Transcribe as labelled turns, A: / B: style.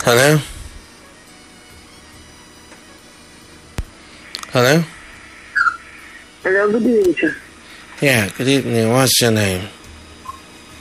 A: Hello? Hello?
B: Hello, good evening, sir.
A: Yeah, good evening. What's your name?